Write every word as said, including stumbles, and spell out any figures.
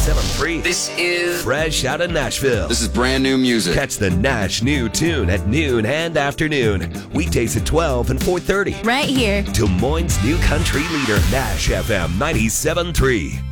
ninety-seven point three. This is Fresh out of Nashville. This is brand new music. Catch the Nash New Tune at noon and afternoon. Weekdays at twelve and four thirty. Right here. Des Moines' new country leader, Nash F M ninety-seven point three.